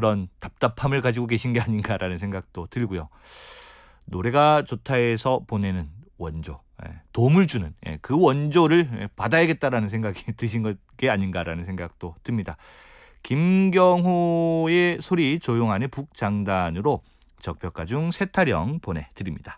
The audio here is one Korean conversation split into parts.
그런 답답함을 가지고 계신 게 아닌가라는 생각도 들고요. 노래가 좋다 해서 보내는 원조, 도움을 주는 그 원조를 받아야겠다라는 생각이 드신 게 아닌가라는 생각도 듭니다. 김경호의 소리 조용한의 북장단으로 적벽가 중 세타령 보내드립니다.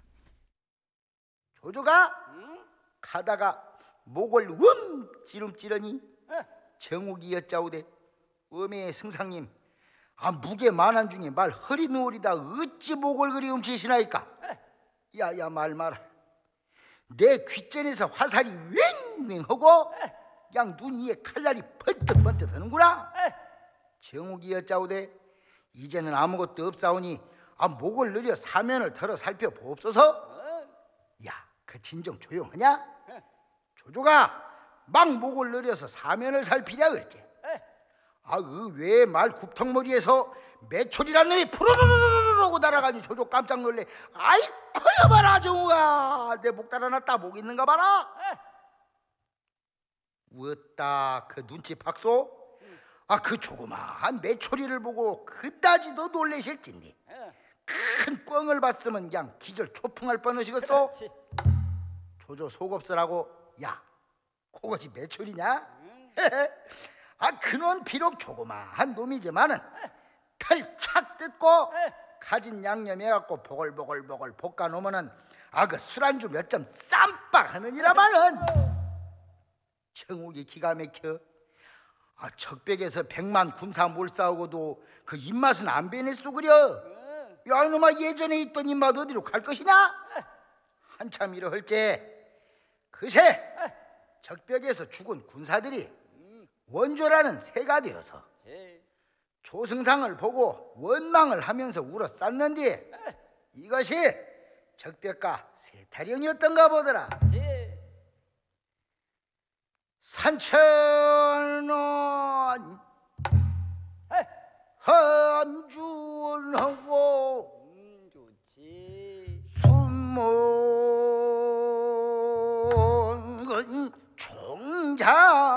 조조가 가다가 목을 찌름찌르니 정욱이 여짜오되 어메 승상님, 무게 만한 중에 말 허리 누울이다 어찌 목을 그리 움치시나이까? 야야 말 마라. 내 귓전에서 화살이 왱왱하고 그냥 눈 위에 칼날이 번뜩번뜩 드는구나. 정욱이 여짜오되 이제는 아무것도 없사오니 목을 늘려 사면을 털어 살펴보옵소서. 야, 그 진정 조용하냐? 조조가 막 목을 늘려서 사면을 살피랴 그랬지. 왜 말 굽턱머리에서 매초리란 놈이 푸르르르르르고 날아가니 조조 깜짝 놀래. 아이쿠 봐라 정우가 내 목 달아났다. 목 있는가 봐라. 웃다 그 눈치 박소. 그 조그마한 매초리를 보고 그다지도 놀래실진디 큰 꿩을 봤으면 그냥 기절 초풍할 뻔하시겠소. 조조 속없으라고. 야, 그것이 매초리냐? 그놈 비록 조그마한 놈이지만은 털 착 뜯고 가진 양념해갖고 보글보글 볶아놓으면은 그 술안주 몇 점 쌈박 하느니라마는. 정욱이 기가 막혀. 적벽에서 100만 군사 몰싸우고도 그 입맛은 안 변했소 그려. 야 이놈아, 예전에 있던 입맛 어디로 갈 것이냐? 한참 이러 할째 그새 적벽에서 죽은 군사들이 원조라는 새가 되어서 조승상을 보고 원망을 하면서 울어쌌는데 이것이 적벽가 세타령이었던가 보더라. 산천은 함준하고 숨모